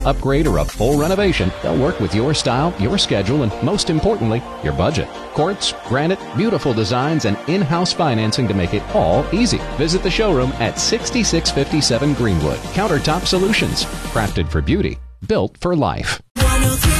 upgrade, or a full renovation, they'll work with your style, your schedule, and most importantly, your budget. Quartz, granite, beautiful designs, and in-house financing to make it all easy. Visit the showroom at 6657 Greenwood. Countertop Solutions. Crafted for beauty. Built for life. 103